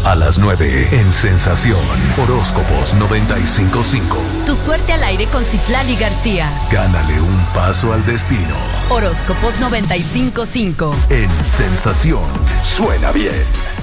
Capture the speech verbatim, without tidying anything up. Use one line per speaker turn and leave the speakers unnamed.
A las nueve en Sensación. Horóscopos noventa y cinco punto cinco.
Tu suerte al aire con Citlali García.
Gánale un paso al destino.
Horóscopos noventa y cinco punto cinco.
En Sensación. Suena bien.